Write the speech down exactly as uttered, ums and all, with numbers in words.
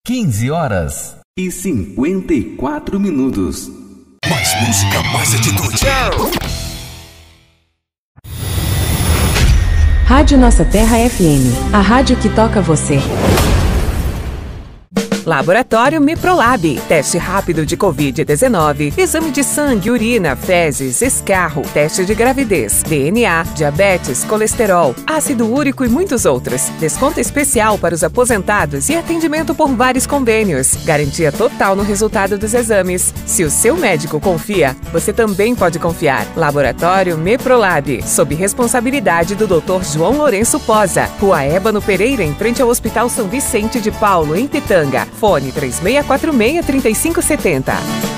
quinze horas e cinquenta e quatro minutos. Mais música, mais atitude. Rádio Nossa Terra F M, a rádio que toca você. Laboratório Miprolab, teste rápido de covid dezenove, exame de sangue, urina, fezes, escarro, teste de gravidez, D N A, diabetes, colesterol, ácido úrico e muitos outros. Desconto especial para os aposentados e atendimento por vários convênios. Garantia total no resultado dos exames. Se o seu médico confia, você também pode confiar. Laboratório Miprolab, sob responsabilidade do doutor João Lourenço Posa, Rua Ébano Pereira, em frente ao Hospital São Vicente de Paulo, em Pitanga. Fone três seis quatro seis, três cinco sete zero.